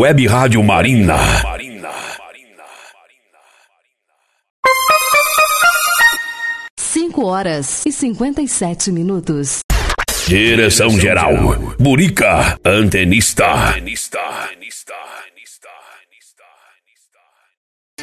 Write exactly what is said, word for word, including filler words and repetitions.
Web Rádio Marina. cinco horas e cinquenta e sete minutos. Direção geral, Burica, antenista.